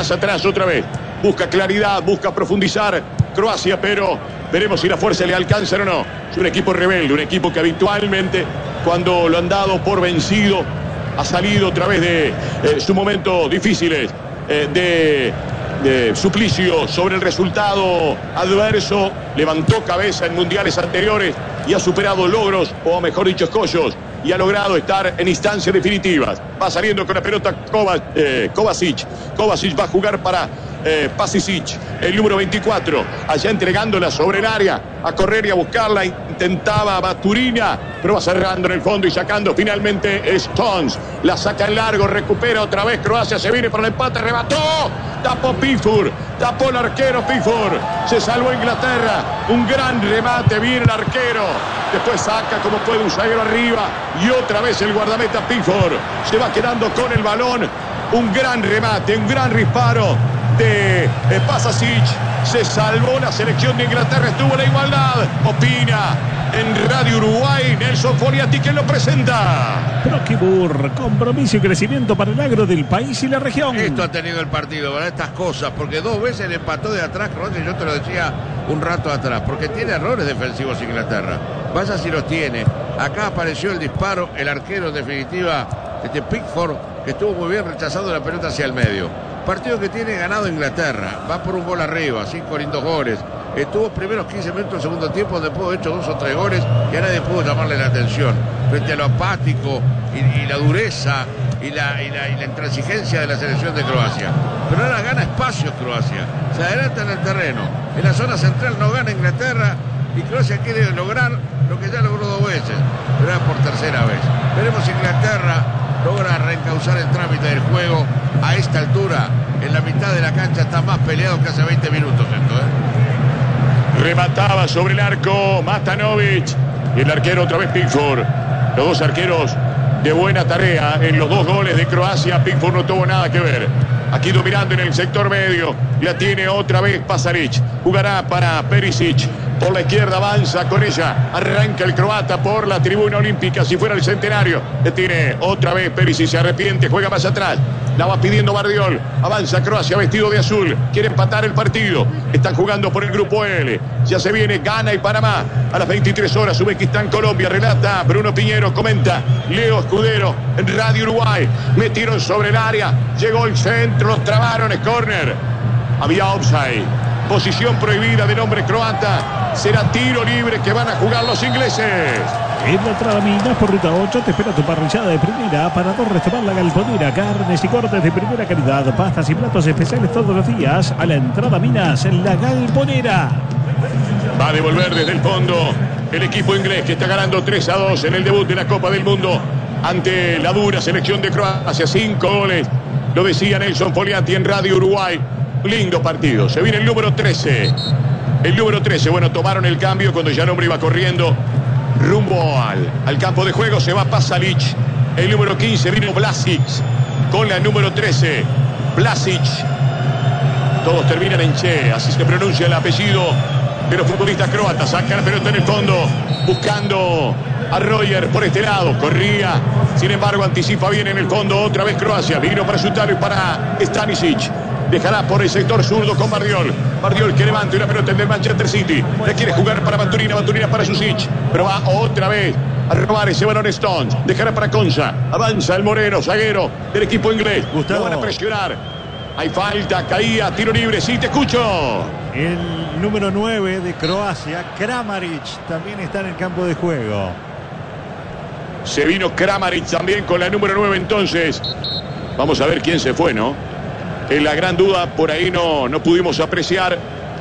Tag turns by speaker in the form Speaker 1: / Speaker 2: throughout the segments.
Speaker 1: más atrás otra vez. Busca claridad, busca profundizar Croacia, pero veremos si la fuerza le alcanza o no. Es un equipo rebelde, un equipo que habitualmente, cuando lo han dado por vencido, ha salido otra vez de sus momentos difíciles, de suplicio sobre el resultado adverso. Levantó cabeza en mundiales anteriores y ha superado logros, o mejor dicho, escollos, y ha logrado estar en instancias definitivas. Va saliendo con la pelota Kovacic. Kovacic va a jugar para Pasicic, el número 24, allá entregándola sobre el área, a correr y a buscarla. Intentaba Baturina, pero va cerrando en el fondo y sacando finalmente Stones. La saca en largo, recupera otra vez Croacia, se viene para el empate, remató, tapó Pickford, tapó el arquero Pickford, se salvó Inglaterra, un gran remate, viene el arquero, después saca como puede un zaguero arriba y otra vez el guardameta Pickford se va quedando con el balón. Un gran remate, un gran disparo de Pasicic. Se salvó la selección de Inglaterra, estuvo la igualdad. Opina en Radio Uruguay Nelson Foliati, quien lo presenta.
Speaker 2: Proquibur, compromiso y crecimiento para el agro del país y la región.
Speaker 3: Esto ha tenido el partido, para estas cosas, porque 2 veces le empató de atrás Croacia, yo te lo decía un rato atrás, porque tiene errores defensivos Inglaterra. Vaya si los tiene. Acá apareció el disparo, el arquero en definitiva, Pickford, que estuvo muy bien rechazando la pelota hacia el medio. Partido que tiene ganado Inglaterra, va por un gol arriba, 5 lindos goles. Estuvo primeros 15 minutos del segundo tiempo donde pudo haber hecho 2 o 3 goles y a nadie pudo llamarle la atención frente a lo apático y la dureza y la intransigencia de la selección de Croacia. Pero ahora gana espacios Croacia, se adelanta en el terreno, en la zona central no gana Inglaterra y Croacia quiere lograr lo que ya logró 2 veces, pero era por tercera vez. Veremos si Inglaterra logra reencauzar el trámite del juego. A esta altura, en la mitad de la cancha está más peleado que hace 20 minutos esto,
Speaker 1: Remataba sobre el arco Matanovic y el arquero otra vez Pickford. Los dos arqueros de buena tarea en los 2 goles de Croacia. Pickford no tuvo nada que ver. Aquí dominando en el sector medio, la tiene otra vez Pasaric. Jugará para Perisic. Por la izquierda avanza con ella. Arranca el croata por la tribuna olímpica. Si fuera el centenario. Le tiene otra vez Perisic. Se arrepiente. Juega más atrás. La va pidiendo Bardiol. Avanza Croacia vestido de azul. Quiere empatar el partido. Están jugando por el grupo L. Ya se viene Ghana y Panamá. A las 23 horas Uzbekistán, Colombia. Relata Bruno Piñero. Comenta Leo Escudero en Radio Uruguay. Metieron sobre el área. Llegó el centro. Los trabaron. Es córner. Había offside. Posición prohibida de nombre croata. Será tiro libre que van a jugar los ingleses.
Speaker 2: En la entrada Minas por ruta 8 te espera tu parrillada de primera para tu restaurante La Galponera. Carnes y cortes de primera calidad, pastas y platos especiales todos los días. A la entrada Minas en La Galponera.
Speaker 1: Va a devolver desde el fondo el equipo inglés que está ganando 3-2 en el debut de la Copa del Mundo ante la dura selección de Croacia. 5 goles. Lo decía Nelson Foliati en Radio Uruguay. Lindo partido. Se viene el número 13. El número 13. Bueno, tomaron el cambio cuando ya el hombre iba corriendo rumbo al campo de juego. Se va Pasalic. El número 15 vino Vlasic con la número 13. Vlasic. Todos terminan en Che. Así se pronuncia el apellido de los futbolistas croatas. Saca la pelota en el fondo. Buscando a Royer por este lado. Corría. Sin embargo, anticipa bien en el fondo. Otra vez Croacia. Vino para Sutaro y para Stanisic. Dejará por el sector zurdo con Bardiol. Bardiol que levanta una pelota del Manchester City. La quiere jugar para Baturina. Baturina para Susic. Pero va otra vez a robar ese balón Stones. Dejará para Konsa. Avanza el Moreno, zaguero del equipo inglés.
Speaker 2: Gustavo.
Speaker 1: Lo van a presionar. Hay falta, caía, tiro libre. Sí, te escucho.
Speaker 4: El número 9 de Croacia, Kramaric, también está en el campo de juego.
Speaker 1: Se vino Kramaric también con la número 9 entonces. Vamos a ver quién se fue, ¿no? Es la gran duda, por ahí no pudimos apreciar.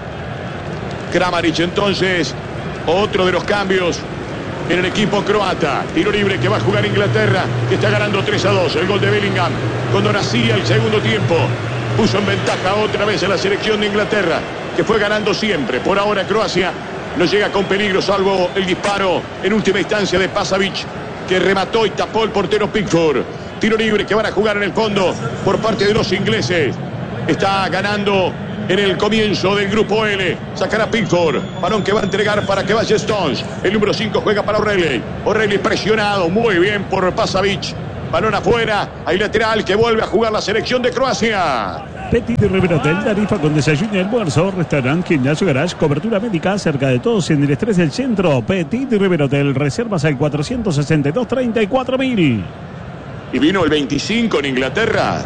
Speaker 1: Kramaric entonces, otro de los cambios en el equipo croata. Tiro libre que va a jugar Inglaterra, que está ganando 3-2. El gol de Bellingham, cuando nacía el segundo tiempo, puso en ventaja otra vez a la selección de Inglaterra, que fue ganando siempre. Por ahora Croacia no llega con peligro, salvo el disparo en última instancia de Pasalic, que remató y tapó el portero Pickford. Tiro libre que van a jugar en el fondo por parte de los ingleses. Está ganando en el comienzo del grupo L. Sacará Pickford. Balón que va a entregar para que vaya Stones. El número 5 juega para O'Reilly. O'Reilly presionado muy bien por Pasalic. Balón afuera. Hay lateral que vuelve a jugar la selección de Croacia.
Speaker 2: Petit River Hotel, tarifa con desayuno y almuerzo, restaurante, gimnasio, garage, cobertura médica, cerca de todos en el estrés del centro. Petit River Hotel, reservas al 462-34.000.
Speaker 1: Y vino el 25 en Inglaterra.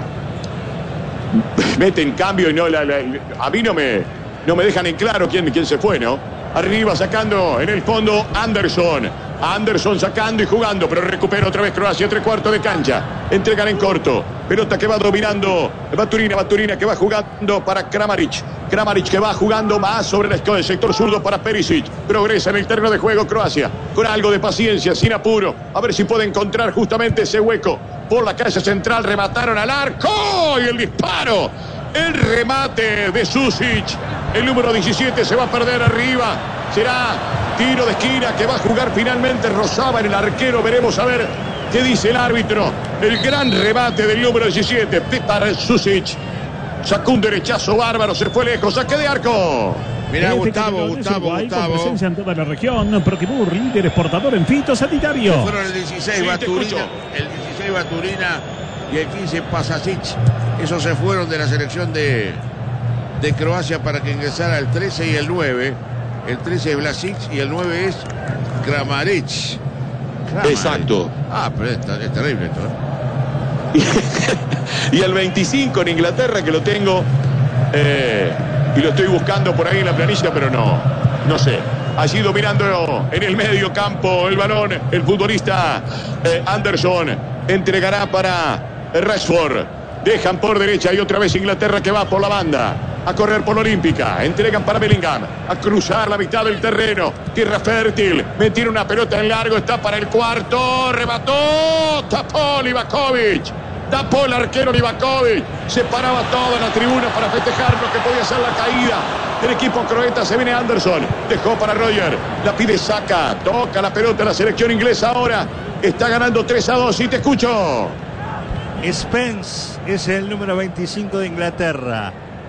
Speaker 1: Meten cambio y no a mí no me dejan en claro quién se fue, ¿no? Arriba sacando en el fondo Anderson sacando y jugando, pero recupera otra vez Croacia, 3/4 de cancha. Entregan en corto. Pelota que va dominando Baturina que va jugando para Kramaric que va jugando más sobre el sector zurdo para Perisic. Progresa en el terreno de juego Croacia, con algo de paciencia, sin apuro. A ver si puede encontrar justamente ese hueco. Por la calle central, remataron al arco y el disparo. El remate de Susic. El número 17 se va a perder arriba. Será tiro de esquina que va a jugar finalmente. Rozaba en el arquero. Veremos a ver qué dice el árbitro. El gran remate del número 17, Petar Susic. Sacó un derechazo bárbaro. Se fue lejos. Saque de arco.
Speaker 3: Mirá, Gustavo.
Speaker 2: Presencia en toda la región. Proquimur, líder exportador en fitosanitario.
Speaker 3: Fueron el 16 Baturina y el 15 Pasasic. Esos se fueron de la selección de Croacia para que ingresara el 13 y el 9. El 13 es Vlasic y el 9 es Kramaric.
Speaker 1: Exacto.
Speaker 3: Pero es terrible esto,
Speaker 1: Y el 25 en Inglaterra, que lo tengo y lo estoy buscando por ahí en la planilla, pero no sé. Allí dominando en el medio campo el balón, el futbolista Anderson entregará para Rashford. Dejan por derecha y otra vez Inglaterra que va por la banda. A correr por la Olímpica. Entregan para Bellingham. A cruzar la mitad del terreno. Tierra fértil. Metieron una pelota en largo. Está para el cuarto. Remató. Tapó Livakovic. Tapó el arquero Livakovic. Se paraba toda la tribuna para festejar lo que podía ser la caída. El equipo croata. Se viene Anderson. Dejó para Roger. La pide Saka. Toca la pelota la selección inglesa ahora. Está ganando 3-2. Y te escucho.
Speaker 4: Spence es el número 25 de Inglaterra.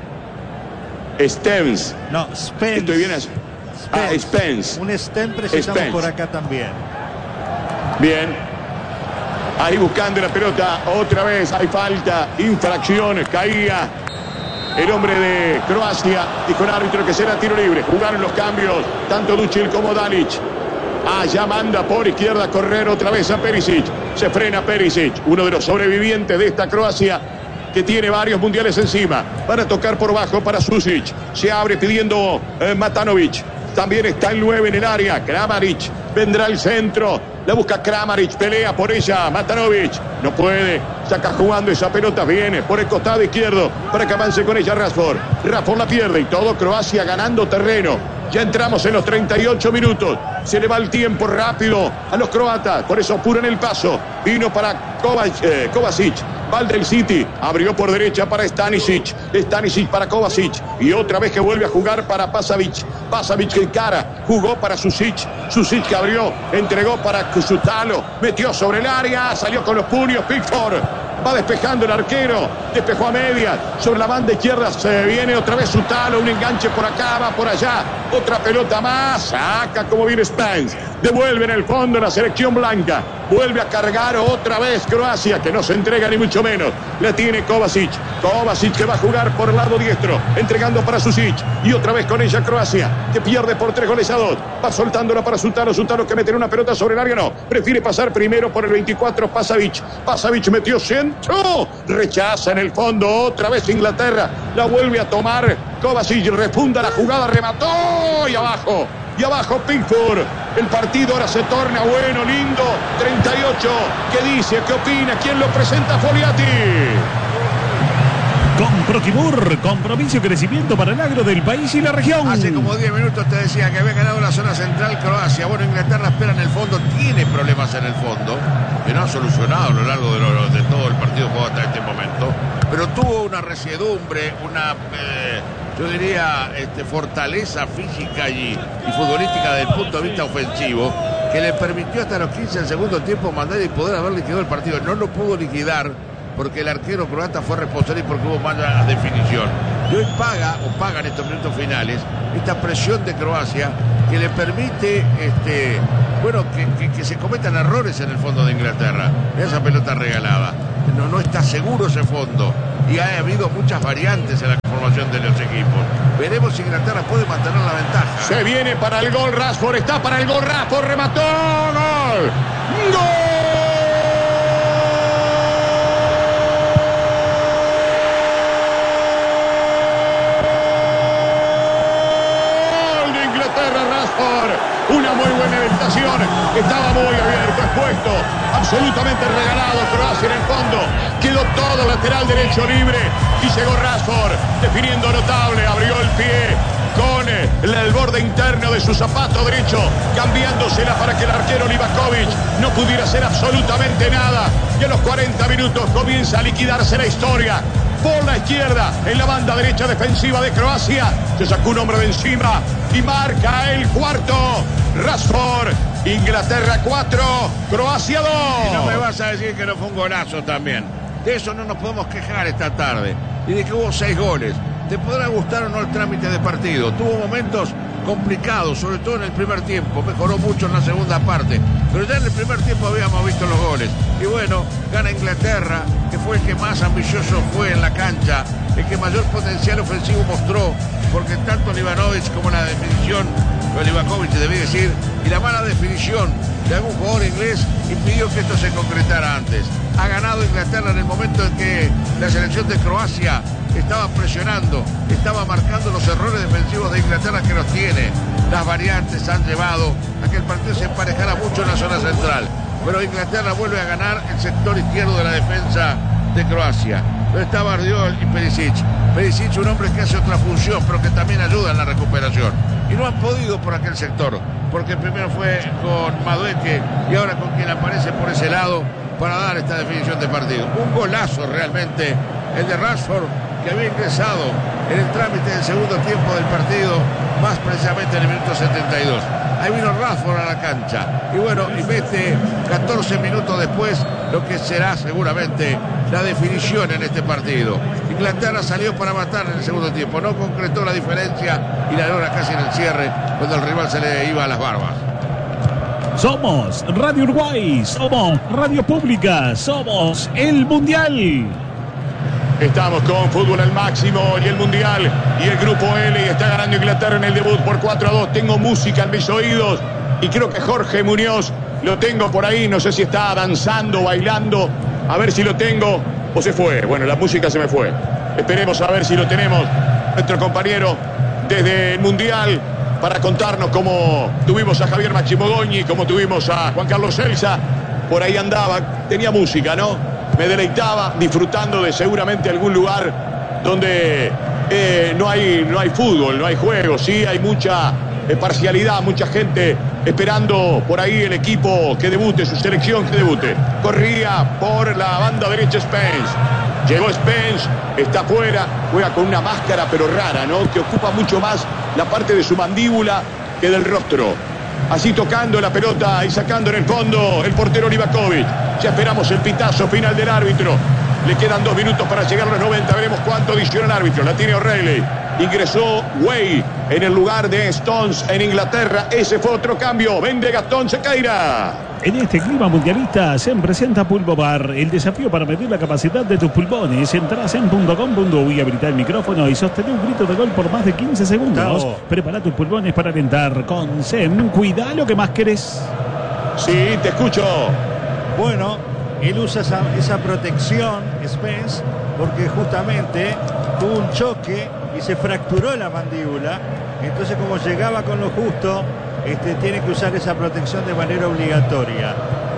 Speaker 1: Spence.
Speaker 4: No, Spence.
Speaker 1: Estoy bien. Spence.
Speaker 4: Un Stem precisamos
Speaker 1: Spence.
Speaker 4: por acá también.
Speaker 1: Bien. Ahí buscando la pelota. Otra vez hay falta. Infracción. Caía el hombre de Croacia. Dijo el árbitro que será tiro libre. Jugaron los cambios. Tanto Duchil como Dalic. Allá manda por izquierda a correr otra vez a Perisic. Se frena Perisic, uno de los sobrevivientes de esta Croacia que tiene varios mundiales encima. Van a tocar por bajo para Susic. Se abre pidiendo Matanovic. También está el 9 en el área. Kramaric. Vendrá el centro. La busca Kramaric. Pelea por ella. Matanovic. No puede. Saca jugando esa pelota. Viene por el costado izquierdo para que avance con ella Rashford. Rashford la pierde y todo Croacia ganando terreno. Ya entramos en los 38 minutos. Se le va el tiempo rápido a los croatas. Por eso apuran el paso. Vino para Kovacic. Va al del City. Abrió por derecha para Stanisic. Stanisic para Kovacic. Y otra vez que vuelve a jugar para Pasavic. Pasavic que encara. Jugó para Susic. Susic que abrió. Entregó para Kusutalo. Metió sobre el área. Salió con los puños. Pickford. Va despejando el arquero. Despejó a media. Sobre la banda izquierda se viene otra vez Sutalo. Un enganche por acá, va por allá. Otra pelota más. Saca como viene Spence. Devuelve en el fondo la selección blanca. Vuelve a cargar otra vez Croacia, que no se entrega ni mucho menos. La tiene Kovacic. Kovacic que va a jugar por el lado diestro. Entregando para Susic. Y otra vez con ella Croacia, que pierde por 3-2. Va soltándola para Sutalo. Sutalo que mete una pelota sobre el área. No. Prefiere pasar primero por el 24 Pasavic. Pasavic metió centro. Rechaza en el fondo. Otra vez Inglaterra. La vuelve a tomar. Kovacic refunda la jugada. Remató. Y abajo. Y abajo Pickford. El partido ahora se torna bueno, lindo. 38. ¿Qué dice? ¿Qué opina? ¿Quién lo presenta? Foliati.
Speaker 2: Con Proquimur, compromiso y crecimiento para el agro del país y la región.
Speaker 3: Hace como 10 minutos te decía que había ganado la zona central Croacia. Bueno, Inglaterra espera en el fondo, tiene problemas en el fondo, que no ha solucionado a lo largo de todo el partido jugado hasta este momento. Pero tuvo una resiedumbre, una, yo diría, fortaleza física y futbolística desde el punto de vista ofensivo, que le permitió hasta los 15 del segundo tiempo mandar y poder haber liquidado el partido. No lo pudo liquidar porque el arquero croata fue responsable y porque hubo mala definición. Y hoy paga en estos minutos finales esta presión de Croacia que le permite que se cometan errores en el fondo de Inglaterra. Esa pelota regalada. no está seguro ese fondo. Y ha habido muchas variantes en la conformación de los equipos. Veremos si Inglaterra puede mantener la ventaja.
Speaker 1: Se viene para el gol Rashford, está para el gol Rashford, remató, gol. ¡Gol! De Inglaterra, Rashford. Una muy buena orientación, estaba muy abierto, expuesto, absolutamente regalado. Croacia en el fondo, quedó todo lateral derecho libre y llegó Rashford, definiendo notable, abrió el pie con el borde interno de su zapato derecho, cambiándosela para que el arquero Livakovic no pudiera hacer absolutamente nada. Y a los 40 minutos comienza a liquidarse la historia. Por la izquierda, en la banda derecha defensiva de Croacia, se sacó un hombre de encima y marca el cuarto. Rashford, Inglaterra 4, Croacia 2.
Speaker 3: Y no me vas a decir que no fue un golazo también. De eso no nos podemos quejar esta tarde. Y de que hubo 6 goles. Te podrá gustar o no el trámite de partido. Tuvo momentos complicados, sobre todo en el primer tiempo. Mejoró mucho en la segunda parte. Pero ya en el primer tiempo habíamos visto los goles. Y bueno, gana Inglaterra, que fue el que más ambicioso fue en la cancha, el que mayor potencial ofensivo mostró, porque tanto Ivanovic como la definición, Livakovic debí decir, y la mala definición de algún jugador inglés impidió que esto se concretara antes. Ha ganado Inglaterra en el momento en que la selección de Croacia estaba presionando, estaba marcando los errores defensivos de Inglaterra que los tiene. Las variantes han llevado a que el partido se emparejara mucho en la zona central. Pero Inglaterra vuelve a ganar el sector izquierdo de la defensa de Croacia. Está Bardiol y Perisic. Perisic, un hombre que hace otra función, pero que también ayuda en la recuperación. Y no han podido por aquel sector, porque primero fue con Madueke y ahora con quien aparece por ese lado para dar esta definición de partido. Un golazo realmente el de Rashford, que había ingresado en el trámite del segundo tiempo del partido, más precisamente en el minuto 72. Ahí vino Rashford a la cancha y bueno, y mete 14 minutos después lo que será seguramente la definición en este partido. Inglaterra salió para matar en el segundo tiempo, no concretó la diferencia y la logra casi en el cierre cuando el rival se le iba a las barbas.
Speaker 2: Somos Radio Uruguay, somos Radio Pública, somos el Mundial.
Speaker 1: Estamos con fútbol al máximo y el Mundial y el Grupo L, y está ganando Inglaterra en el debut por 4-2. Tengo música en mis oídos y creo que Jorge Muñoz lo tengo por ahí. No sé si está danzando, bailando. A ver si lo tengo o se fue. Bueno, la música se me fue. Esperemos a ver si lo tenemos. Nuestro compañero desde el Mundial para contarnos cómo tuvimos a Javier Machimogogni, cómo tuvimos a Juan Carlos Celsa. Por ahí andaba, tenía música, ¿no? Me deleitaba disfrutando de seguramente algún lugar donde no hay fútbol, no hay juego. Sí, hay mucha parcialidad, mucha gente esperando por ahí el equipo que debute, su selección que debute. Corría por la banda derecha Spence. Llegó Spence, está afuera, juega con una máscara pero rara, ¿no? Que ocupa mucho más la parte de su mandíbula que del rostro. Así tocando la pelota y sacando en el fondo el portero Livakovic. Ya esperamos el pitazo final del árbitro. Le quedan 2 minutos para llegar a los 90. Veremos cuánto adiciona el árbitro. La tiene O'Reilly. Ingresó Way en el lugar de Stones en Inglaterra. Ese fue otro cambio. Vende Gastón Sequeira.
Speaker 2: En este clima mundialista se presenta Pulmobar, el desafío para medir la capacidad de tus pulmones. Entrás en .com.uy, habilita el micrófono y sostén un grito de gol por más de 15 segundos.
Speaker 4: No.
Speaker 2: Prepara tus pulmones para alentar con Zen. Cuida lo que más querés.
Speaker 1: Sí, te escucho.
Speaker 4: Bueno, él usa esa protección, Spence, porque justamente tuvo un choque y se fracturó la mandíbula. Entonces, como llegaba con lo justo, tiene que usar esa protección de manera obligatoria.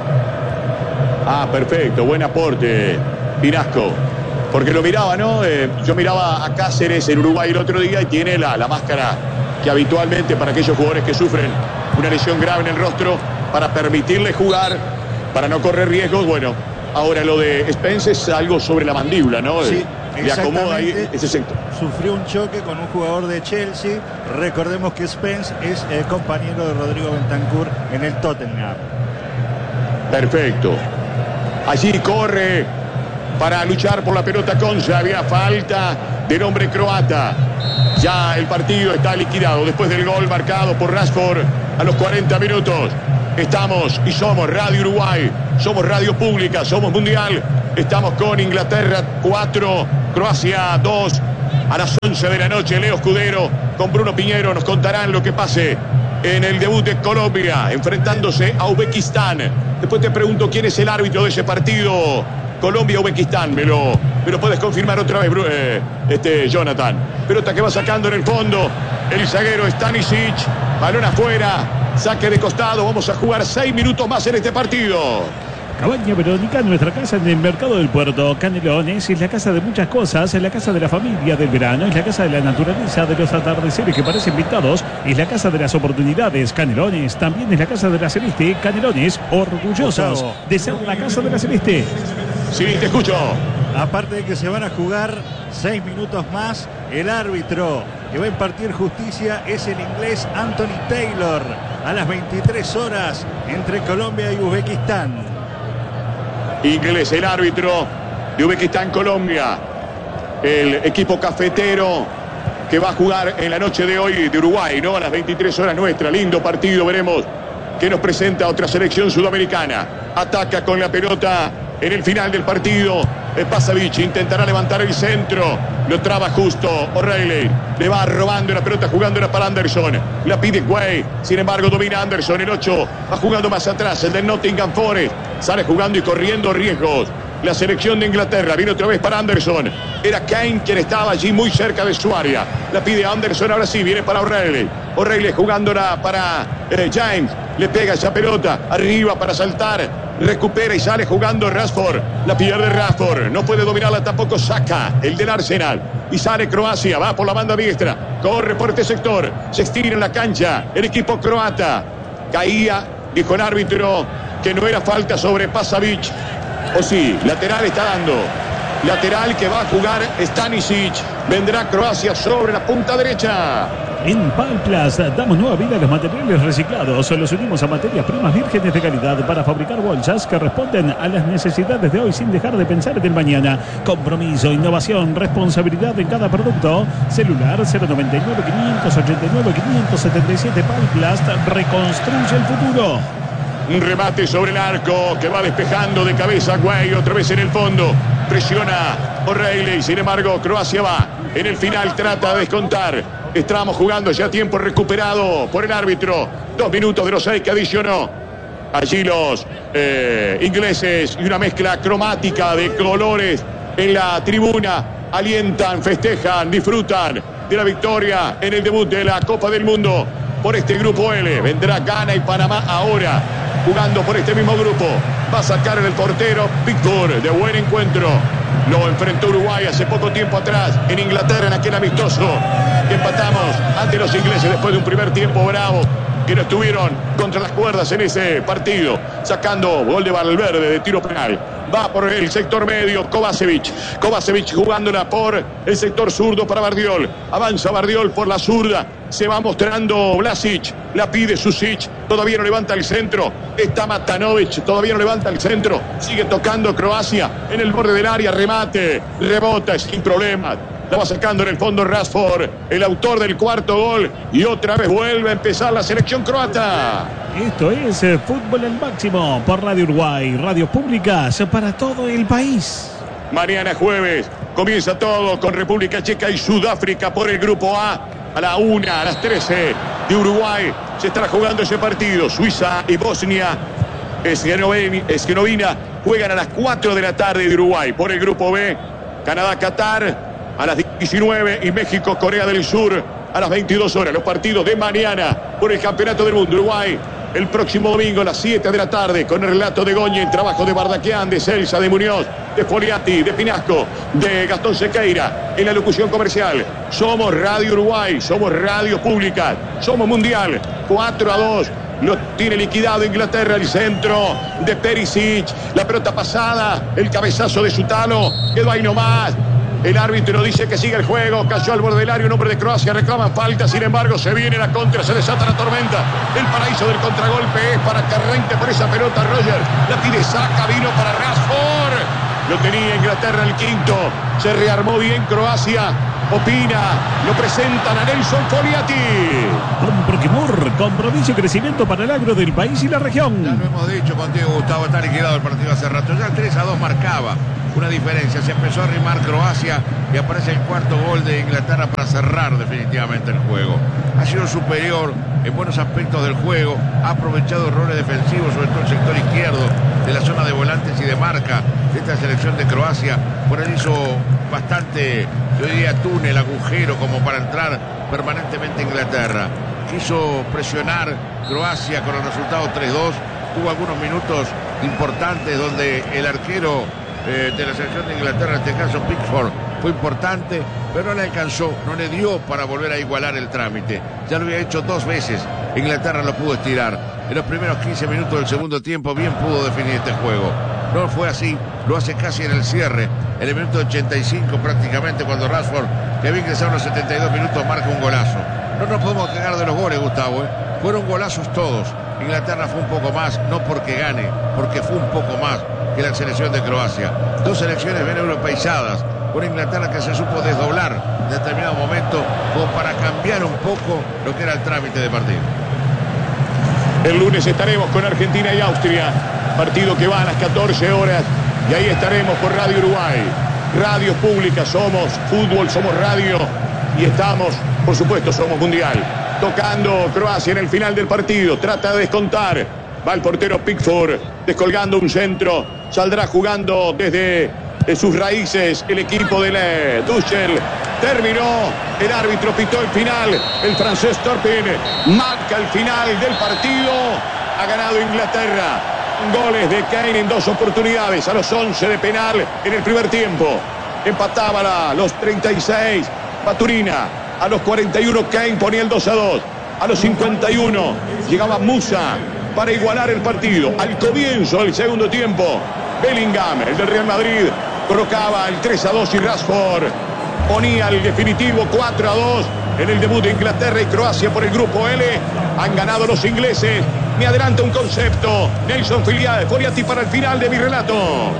Speaker 1: Ah, perfecto, buen aporte, Pinasco. Porque lo miraba, ¿no? Yo miraba a Cáceres en Uruguay el otro día y tiene la máscara que habitualmente para aquellos jugadores que sufren una lesión grave en el rostro, para permitirle jugar, para no correr riesgos. Bueno, ahora lo de Spence es algo sobre la mandíbula, ¿no?
Speaker 4: Sí,
Speaker 1: le acomoda ahí ese sector.
Speaker 4: Sufrió un choque con un jugador de Chelsea. Recordemos que Spence es el compañero de Rodrigo Bentancur en el Tottenham.
Speaker 1: Perfecto. Allí corre para luchar por la pelota Concha. Había falta del hombre croata. Ya el partido está liquidado después del gol marcado por Rashford a los 40 minutos. Estamos y somos Radio Uruguay, somos Radio Pública, somos Mundial Estamos con Inglaterra 4, Croacia 2. A las 11 de la noche, Leo Escudero con Bruno Piñero nos contarán lo que pase en el debut de Colombia, enfrentándose a Uzbekistán. Después te pregunto quién es el árbitro de ese partido, Colombia-Uzbekistán. Me lo puedes confirmar otra vez, Jonathan. Pelota que va sacando en el fondo el zaguero Stanisic. Balón afuera, saque de costado. Vamos a jugar 6 minutos más en este partido.
Speaker 2: Cabaña Verónica, nuestra casa en el Mercado del Puerto. Canelones es la casa de muchas cosas, es la casa de la familia del verano, es la casa de la naturaleza, de los atardeceres que parecen pintados, es la casa de las oportunidades. Canelones también es la casa de la Celeste. Canelones, orgullosos de ser la casa de la Celeste.
Speaker 1: Sí, te escucho.
Speaker 4: Aparte de que se van a jugar 6 minutos más, el árbitro que va a impartir justicia es el inglés Anthony Taylor a las 23 horas entre Colombia y Uzbekistán.
Speaker 1: Inglés, el árbitro de Uzbekistán-Colombia. El equipo cafetero que va a jugar en la noche de hoy de Uruguay, ¿no? A las 23 horas nuestra. Lindo partido, veremos qué nos presenta otra selección sudamericana. Ataca con la pelota en el final del partido. Pasavic intentará levantar el centro. Lo traba justo O'Reilly. Le va robando la pelota, jugándola para Anderson. La pide Way. Sin embargo, domina Anderson. El 8 va jugando más atrás. El de Nottingham Forest. Sale jugando y corriendo riesgos. La selección de Inglaterra viene otra vez para Anderson. Era Kane quien estaba allí muy cerca de su área. La pide Anderson, ahora sí, viene para O'Reilly. O'Reilly jugándola para James. Le pega esa pelota arriba para saltar. Recupera y sale jugando Rashford. La pierde Rashford. No puede dominarla tampoco Saka, el del Arsenal. Y sale Croacia, va por la banda diestra. Corre por este sector. Se estira en la cancha el equipo croata. Caía, dijo el árbitro, que no era falta sobre Pasavic. O sí, lateral está dando. Lateral que va a jugar Stanisic. Vendrá Croacia sobre la punta derecha.
Speaker 2: En Palplas damos nueva vida a los materiales reciclados. Los unimos a materias primas vírgenes de calidad para fabricar bolsas que responden a las necesidades de hoy sin dejar de pensar en el mañana. Compromiso, innovación, responsabilidad en cada producto. Celular 099 589 577. Palplas reconstruye el futuro.
Speaker 1: Un remate sobre el arco que va despejando de cabeza Guay, otra vez en el fondo. Presiona O'Reilly, sin embargo Croacia va. En el final trata de descontar. Estamos jugando ya tiempo recuperado por el árbitro. 2 minutos de los 6 que adicionó. Allí los ingleses y una mezcla cromática de colores en la tribuna. Alientan, festejan, disfrutan de la victoria en el debut de la Copa del Mundo. Por este grupo L vendrá Ghana y Panamá ahora. Jugando por este mismo grupo. Va a sacar el portero Víctor, de buen encuentro. Lo enfrentó Uruguay hace poco tiempo atrás en Inglaterra en aquel amistoso. Empatamos ante los ingleses después de un primer tiempo bravo que no estuvieron contra las cuerdas en ese partido. Sacando gol de Valverde de tiro penal. Va por el sector medio Kovacevic. Kovacevic jugándola por el sector zurdo para Bardiol. Avanza Bardiol por la zurda. Se va mostrando Vlasic. La pide Susic. Todavía no levanta el centro. Está Matanovic. Todavía no levanta el centro. Sigue tocando Croacia en el borde del área. Remate. Rebota sin problema. La va sacando en el fondo Rashford, el autor del cuarto gol. Y otra vez vuelve a empezar la selección croata.
Speaker 2: Esto es Fútbol al Máximo por Radio Uruguay. Radios públicas para todo el país.
Speaker 1: Mañana jueves comienza todo con República Checa y Sudáfrica por el grupo A. A la 1, a las 13 de Uruguay se estará jugando ese partido. Suiza y Bosnia Herzegovina juegan a las 4 de la tarde de Uruguay. Por el grupo B, Canadá-Qatar a las 19 y México-Corea del Sur a las 22 horas. Los partidos de mañana por el Campeonato del Mundo. Uruguay el próximo domingo a las 7 de la tarde con el relato de Goñi, el trabajo de Bardaquian, de Celsa, de Muñoz, de Foliati, de Pinasco, de Gastón Sequeira en la locución comercial. Somos Radio Uruguay, somos Radio Pública, somos Mundial. 4-2 lo tiene liquidado Inglaterra, el centro de Perisic, la pelota pasada, el cabezazo de Sutalo, quedó ahí nomás. El árbitro dice que sigue el juego. Cayó al borde del área un hombre de Croacia. Reclaman falta. Sin embargo, se viene la contra. Se desata la tormenta. El paraíso del contragolpe es para que arranque por esa pelota Roger. La pide Saka. Vino para Rashford. Lo tenía Inglaterra el quinto. Se rearmó bien Croacia. Opina. Lo presentan a Nelson Foliati.
Speaker 2: Comproquimur. Compromiso y crecimiento para el agro del país y la región.
Speaker 3: Ya lo hemos dicho contigo, Gustavo. Está liquidado el partido hace rato. Ya el 3-2 marcaba. una diferencia. Se empezó a arrimar Croacia y aparece el cuarto gol de Inglaterra para cerrar definitivamente el juego. Ha sido superior en buenos aspectos del juego, ha aprovechado errores defensivos, sobre todo el sector izquierdo de la zona de volantes y de marca de esta selección de Croacia. Por él hizo bastante, yo diría, túnel, agujero, como para entrar permanentemente en Inglaterra. Quiso presionar Croacia con el resultado 3-2. Tuvo algunos minutos importantes donde el arquero de la selección de Inglaterra, en este caso Pickford, fue importante, pero no le alcanzó, no le dio para volver a igualar el trámite. Ya lo había hecho 2 veces, Inglaterra lo pudo estirar. En los primeros 15 minutos del segundo tiempo bien pudo definir este juego. No fue así, lo hace casi en el cierre, en el minuto 85 prácticamente, cuando Rashford, que había ingresado en los 72 minutos, marca un golazo. No nos podemos quejar de los goles, Gustavo, fueron golazos todos. Inglaterra fue un poco más, no porque gane, porque fue un poco más que la selección de Croacia. 2 selecciones bien europeizadas, una Inglaterra que se supo desdoblar en determinado momento como para cambiar un poco lo que era el trámite de partido.
Speaker 1: El lunes estaremos con Argentina y Austria, partido que va a las 14 horas y ahí estaremos por Radio Uruguay. Radio pública, somos fútbol, somos radio y estamos, por supuesto, somos mundial. Tocando Croacia en el final del partido, trata de descontar, va el portero Pickford, descolgando un centro, saldrá jugando desde sus raíces el equipo de Tuchel. Terminó, el árbitro pitó el final, el francés Turpin marca el final del partido, ha ganado Inglaterra. Goles de Kane en 2 oportunidades, a los 11 de penal en el primer tiempo, empataba a los 36 Paturina, a los 41 Kane ponía el 2-2, a los 51 llegaba Musa para igualar el partido. Al comienzo del segundo tiempo, Bellingham, el del Real Madrid, colocaba el 3-2 y Rashford ponía el definitivo 4-2 en el debut de Inglaterra y Croacia por el grupo L. Han ganado los ingleses. Me adelanta un concepto, Nelson Foliati, para el final de mi relato.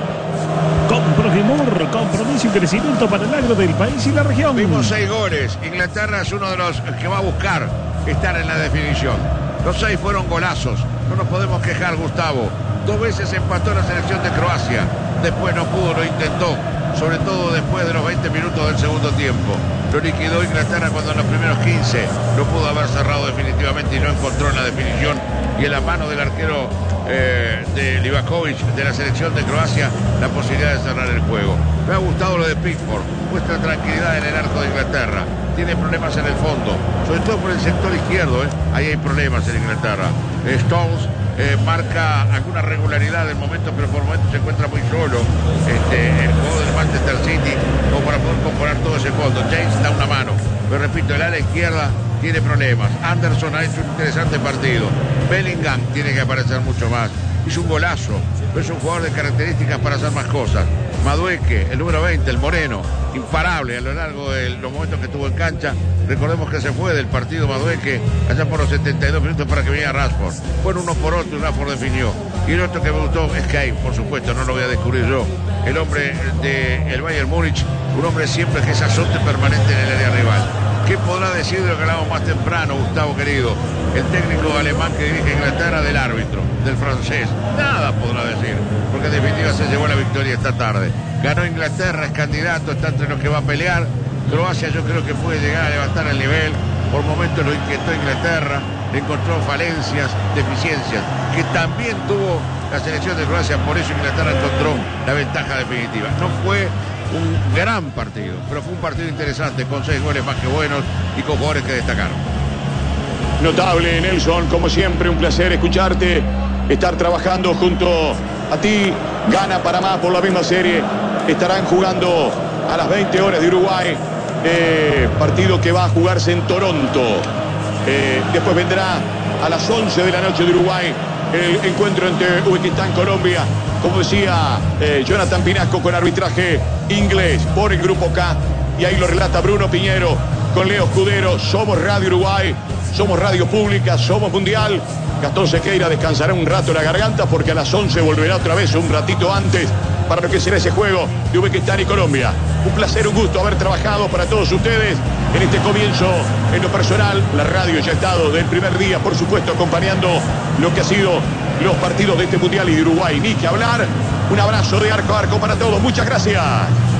Speaker 2: Comprogimur, compromiso y crecimiento para el agro del país y la región.
Speaker 3: Vimos 6 goles. Inglaterra es uno de los que va a buscar estar en la definición. Los 6 fueron golazos. No nos podemos quejar, Gustavo. 2 veces empató la selección de Croacia. Después no pudo, lo intentó. Sobre todo después de los 20 minutos del segundo tiempo. Lo liquidó Inglaterra cuando en los primeros 15 no pudo haber cerrado definitivamente y no encontró en la definición. Y en la mano del arquero de Livakovic de la selección de Croacia la posibilidad de cerrar el juego. Me ha gustado lo de Pickford, muestra tranquilidad en el arco de Inglaterra, tiene problemas en el fondo, sobre todo por el sector izquierdo, ahí hay problemas en Inglaterra. Stones marca alguna regularidad del momento, pero por momentos se encuentra muy solo el juego del Manchester City como para poder componer todo ese fondo. James da una mano, pero repito, el ala izquierda tiene problemas. Anderson ha hecho un interesante partido. Bellingham tiene que aparecer mucho más. Hizo un golazo, pero es un jugador de características para hacer más cosas. Madueque, el número 20, el moreno, imparable a lo largo de los momentos que estuvo en cancha. Recordemos que se fue del partido Madueque allá por los 72 minutos para que viniera Rashford. Fueron uno por otro y Rashford definió. Y el otro que me gustó es Kane, por supuesto, no lo voy a descubrir yo. El hombre del Bayern Múnich, un hombre siempre que es azote permanente en el área rival. ¿Qué podrá decir de lo que hablábamos más temprano, Gustavo querido? El técnico alemán que dirige Inglaterra, del árbitro, del francés. Nada podrá decir, porque en definitiva se llevó la victoria esta tarde. Ganó Inglaterra, es candidato, está entre los que va a pelear. Croacia yo creo que puede llegar a levantar el nivel. Por momentos lo inquietó Inglaterra, encontró falencias, deficiencias, que también tuvo la selección de Croacia, por eso Inglaterra encontró la ventaja definitiva. No fue un gran partido, pero fue un partido interesante, con 6 goles más que buenos y con jugadores que destacaron.
Speaker 1: Notable, Nelson, como siempre, un placer escucharte, estar trabajando junto a ti. Gana Panamá por la misma serie, estarán jugando a las 20 horas de Uruguay, partido que va a jugarse en Toronto. Después vendrá a las 11 de la noche de Uruguay el encuentro entre Uzbekistán y Colombia, como decía Jonathan Pinasco, con arbitraje inglés por el Grupo K, y ahí lo relata Bruno Piñero con Leo Escudero. Somos Radio Uruguay, somos radio pública, somos mundial. Gastón Sequeira descansará un rato la garganta porque a las 11 volverá otra vez un ratito antes para lo que será ese juego de Uzbekistán y Colombia. Un placer, un gusto haber trabajado para todos ustedes en este comienzo. En lo personal, la radio ya ha estado del primer día, por supuesto, acompañando lo que ha sido los partidos de este mundial y de Uruguay. Ni que hablar, Un abrazo de arco a arco para todos. Muchas gracias.